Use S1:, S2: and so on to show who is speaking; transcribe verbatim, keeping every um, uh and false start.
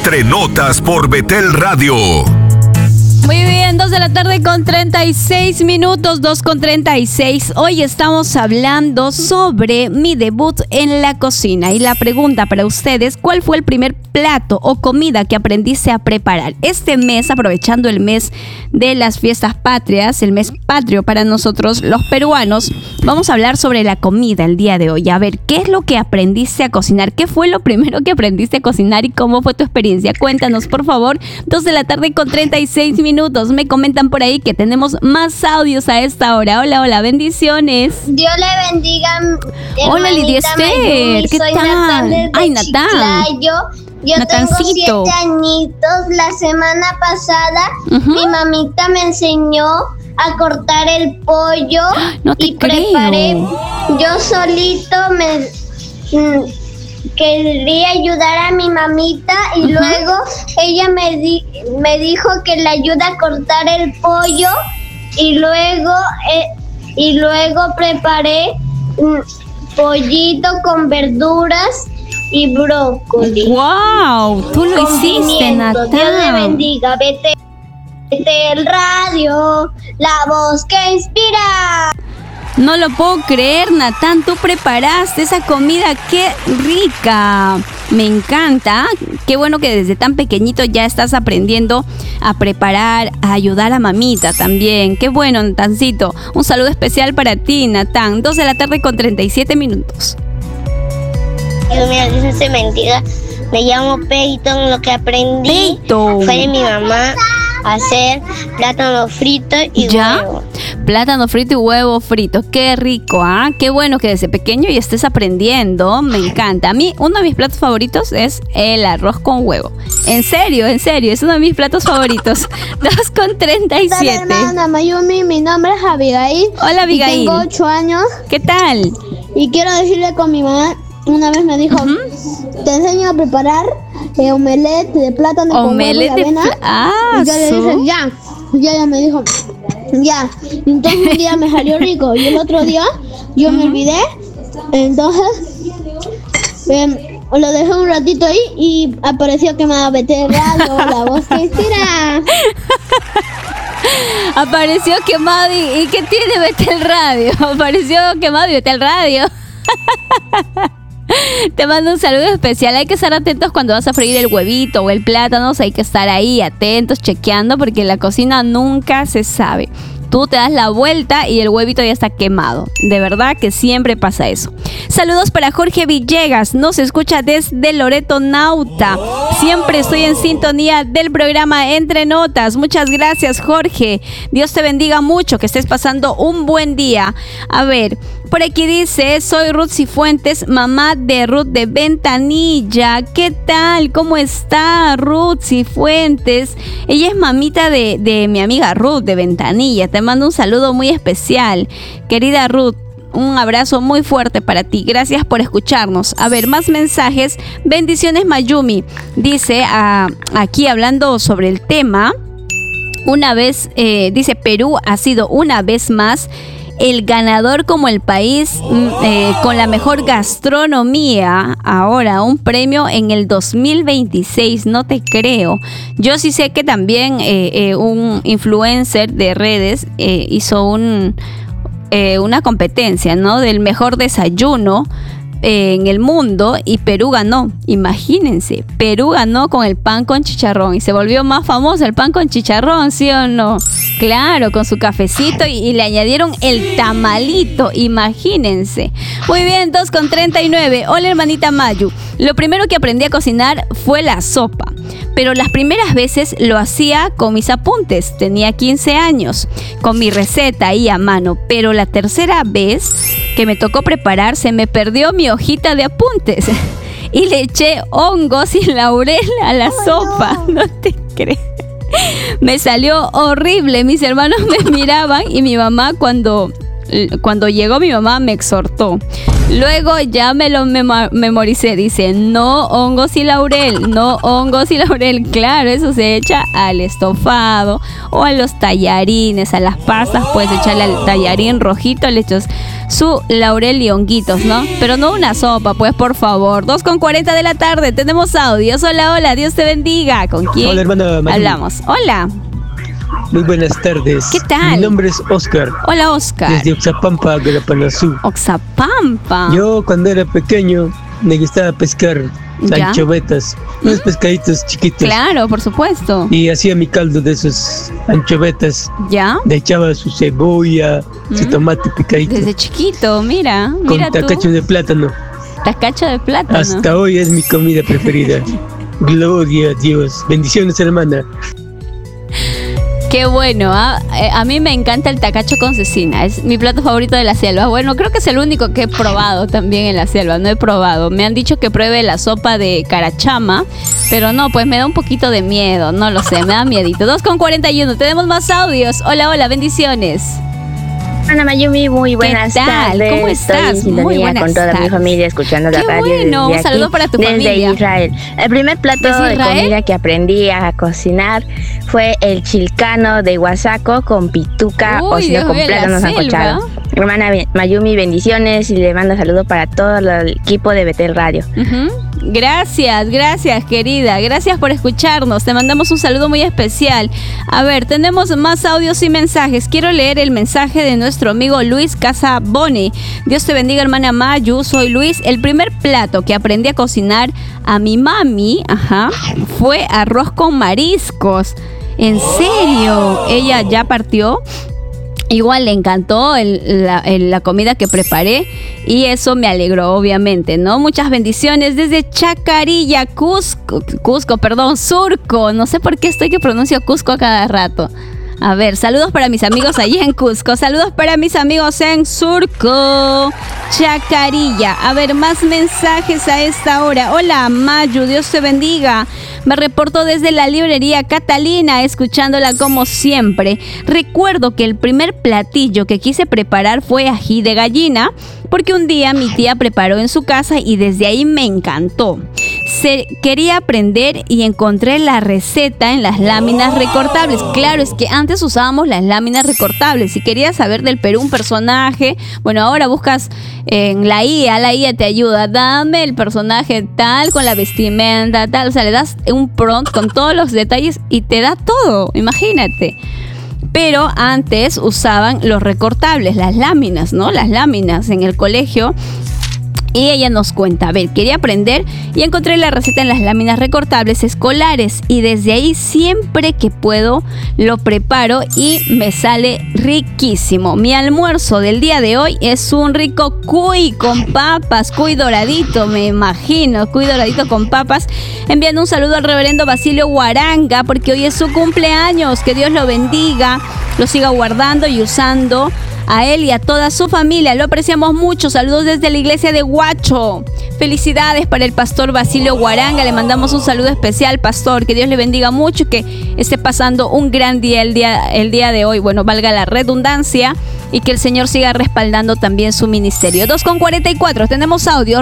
S1: Entre Notas por Betel Radio.
S2: Muy bien, dos de la tarde con treinta y seis minutos, dos con treinta y seis. Hoy estamos hablando sobre mi debut en la cocina. Y la pregunta para ustedes, ¿cuál fue el primer plato o comida que aprendiste a preparar? Este mes, aprovechando el mes de las fiestas patrias, el mes patrio para nosotros los peruanos, vamos a hablar sobre la comida el día de hoy. A ver, ¿qué es lo que aprendiste a cocinar? ¿Qué fue lo primero que aprendiste a cocinar y cómo fue tu experiencia? Cuéntanos, por favor. dos de la tarde con treinta y seis minutos. Me comentan por ahí que tenemos más audios a esta hora. Hola, hola, bendiciones.
S3: Dios le bendiga.
S2: Hola, Lidia Esther. ¿Qué
S3: Soy
S2: tal?
S3: Natán
S2: Ay, Natán.
S3: Chiclayo. Yo
S2: Natancito.
S3: tengo siete añitos. La semana pasada
S2: Uh-huh.
S3: mi mamita me enseñó a cortar el pollo.
S2: No te
S3: y preparé.
S2: creo.
S3: Yo solito me mm, quería ayudar a mi mamita y
S2: Uh-huh.
S3: luego ella me, di, me dijo que le ayuda a cortar el pollo y luego eh, y luego preparé mm, pollito con verduras y brócoli.
S2: ¡Wow! Tú lo
S3: con
S2: hiciste,
S3: pimiento. Dios le
S2: Natán.
S3: bendiga. Vete, vete el radio, la voz que inspira.
S2: No lo puedo creer, Natán, tú preparaste esa comida, ¡qué rica! Me encanta, qué bueno que desde tan pequeñito ya estás aprendiendo a preparar, a ayudar a mamita también. Qué bueno, Natancito. Un saludo especial para ti, Natán. dos de la tarde con treinta y siete minutos.
S4: Yo, mira, Dios se bendiga. Me llamo Peyton. Lo que aprendí
S2: Peyton.
S4: fue de mi mamá hacer plátano frito y
S2: ¿Ya?
S4: huevo.
S2: Plátano frito y huevo frito. Qué rico, ¿ah? Qué bueno que desde pequeño ya estés aprendiendo. Me encanta. A mí, uno de mis platos favoritos es el arroz con huevo. En serio, en serio, es uno de mis platos favoritos. dos con treinta y siete.
S3: Hola, hermana Mayumi, mi nombre es Abigail.
S2: Hola, Abigail.
S3: Y tengo ocho años
S2: ¿Qué tal?
S3: y quiero decirle con mi mamá, una vez me dijo,
S2: Ujú.
S3: te enseño a preparar eh, omelette de plátano
S2: Omelette
S3: con
S2: de
S3: huevo y avena.
S2: pla- Ah,
S3: y yo le
S2: su-
S3: dije, ya. Y ella me dijo, ya. Entonces un día me salió rico y el otro día yo me olvidé. Entonces eh, lo dejé un ratito ahí y apareció que me iba a meter radio, la voz que inspira.
S2: Apareció quemado y, ¿y qué tiene Betel Radio? Apareció quemado y Betel Radio. Te mando un saludo especial. Hay que estar atentos cuando vas a freír el huevito o el plátano. Hay que estar ahí atentos, chequeando, porque en la cocina nunca se sabe. Tú te das la vuelta y el huevito ya está quemado. De verdad que siempre pasa eso. Saludos para Jorge Villegas. Nos escucha desde Loreto Nauta. Siempre estoy en sintonía del programa Entre Notas. Muchas gracias, Jorge. Dios te bendiga mucho. Que estés pasando un buen día. A ver, por aquí dice, soy Ruth Cifuentes, mamá de Ruth de Ventanilla. ¿Qué tal? ¿Cómo está Ruth Cifuentes? Ella es mamita de, de mi amiga Ruth de Ventanilla. Te mando un saludo muy especial. Querida Ruth, un abrazo muy fuerte para ti. Gracias por escucharnos. A ver, más mensajes. Bendiciones, Mayumi. Dice, ah, aquí hablando sobre el tema, una vez, eh, dice, Perú ha sido una vez más el ganador como el país mm, eh, con la mejor gastronomía. Ahora, un premio en el dos mil veintiséis, no te creo. Yo sí sé que también eh, eh, un influencer de redes eh, hizo un, eh, una competencia, ¿no? Del mejor desayuno eh, en el mundo y Perú ganó. Imagínense, Perú ganó con el pan con chicharrón y se volvió más famoso el pan con chicharrón, ¿sí o no? Claro, con su cafecito y, y le añadieron el tamalito, imagínense. Muy bien, dos con treinta y nueve. Hola, hermanita Mayu. Lo primero que aprendí a cocinar fue la sopa, pero las primeras veces lo hacía con mis apuntes. Tenía quince años, con mi receta ahí a mano, pero la tercera vez que me tocó preparar se me perdió mi hojita de apuntes y le eché hongos y laurel a la sopa. No te crees. Me salió horrible. Mis hermanos me miraban y mi mamá cuando, cuando llegó mi mamá me exhortó. Luego ya me lo mem- memoricé. Dice, no hongos y laurel, no hongos y laurel. Claro, eso se echa al estofado o a los tallarines, a las pastas. Puedes echarle al tallarín rojito, le echas su laurel y honguitos, ¿no? Pero no una sopa, pues, por favor. dos con cuarenta de la tarde, tenemos audios. Hola, hola, Dios te bendiga. ¿Con quién
S5: Hola, hermana María.
S2: hablamos? Hola.
S5: Muy buenas tardes.
S2: ¿Qué tal?
S5: Mi nombre es Oscar.
S2: Hola, Oscar.
S5: Desde Oxapampa, Galapanazú.
S2: Oxapampa.
S5: Yo cuando era pequeño me gustaba pescar
S2: ¿Ya?
S5: anchovetas, unos pescaditos chiquitos.
S2: Claro, por supuesto.
S5: Y hacía mi caldo de esos anchovetas.
S2: ¿Ya?
S5: Le echaba su cebolla, su
S2: Mm.
S5: tomate picadito.
S2: Desde chiquito, mira,
S5: con
S2: mira tú.
S5: tacacho de plátano.
S2: Tacacho de plátano.
S5: Hasta hoy es mi comida preferida. Gloria a Dios. Bendiciones, hermana.
S2: Qué bueno, ¿ah? Eh, a mí me encanta el tacacho con cecina, es mi plato favorito de la selva. Bueno, creo que es el único que he probado también en la selva, no he probado. Me han dicho que pruebe la sopa de carachama, pero no, pues me da un poquito de miedo, no lo sé, me da miedito. dos con cuarenta y uno, tenemos más audios. Hola, hola, bendiciones.
S6: Ana Mayumi, muy buenas
S2: ¿Qué tal?
S6: tardes.
S2: ¿Cómo
S6: Estoy
S2: estás?
S6: en sintonía
S2: Muy buenas
S6: con toda mi
S2: tardes.
S6: familia escuchando la
S2: Qué
S6: radio.
S2: bueno,
S6: desde
S2: un saludo
S6: aquí,
S2: para tu
S6: desde
S2: familia.
S6: Israel. El primer plato
S2: ¿Desde
S6: de
S2: Israel?
S6: comida que aprendí a cocinar fue el chilcano de guasaco con pituca
S2: Uy,
S6: o si
S2: Dios
S6: no con
S2: mío, la
S6: plátano sancochado. Hermana Be- Mayumi, bendiciones y le mando saludos para todo el equipo de Betel Radio.
S2: Ujú. Gracias, gracias querida, gracias por escucharnos, te mandamos un saludo muy especial. A ver, tenemos más audios y mensajes. Quiero leer el mensaje de nuestro amigo Luis Casaboni. Dios te bendiga, hermana Mayu, soy Luis. El primer plato que aprendí a cocinar a mi mami, ajá, fue arroz con mariscos. ¿En serio? Ella ya partió. Igual le encantó el- la, el- la comida que preparé y eso me alegró, obviamente, ¿no? Muchas bendiciones desde Chacarilla, Cusco, Cusco, perdón, Surco. No sé por qué estoy que pronuncio Cusco a cada rato. A ver, saludos para mis amigos allí en Cusco, saludos para mis amigos en Surco, Chacarilla. A ver, más mensajes a esta hora. Hola, Mayu, Dios te bendiga. Me reporto desde la librería Catalina, escuchándola como siempre. Recuerdo que el primer platillo que quise preparar fue ají de gallina, porque un día mi tía preparó en su casa y desde ahí me encantó. Se, quería aprender y encontré la receta en las láminas recortables. Claro, es que antes usábamos las láminas recortables. Si querías saber del Perú un personaje, bueno, ahora buscas en la I A, la I A te ayuda. Dame el personaje tal, con la vestimenta tal. O sea, le das un prompt con todos los detalles y te da todo. Imagínate. Pero antes usaban los recortables, las láminas, ¿no? Las láminas en el colegio. Y ella nos cuenta, a ver, quería aprender y encontré la receta en las láminas recortables escolares y desde ahí siempre que puedo lo preparo y me sale riquísimo. Mi almuerzo del día de hoy es un rico cuy con papas, cuy doradito, me imagino, cuy doradito con papas. Enviando un saludo al reverendo Basilio Guaranga porque hoy es su cumpleaños, que Dios lo bendiga, lo siga guardando y usando. A él y a toda su familia, lo apreciamos mucho. Saludos desde la iglesia de Huacho. Felicidades para el pastor Basilio Guaranga. Le mandamos un saludo especial, pastor. Que Dios le bendiga mucho y que esté pasando un gran día el día, el día de hoy. Bueno, valga la redundancia. Y que el Señor siga respaldando también su ministerio. dos con cuarenta y cuatro, tenemos audio.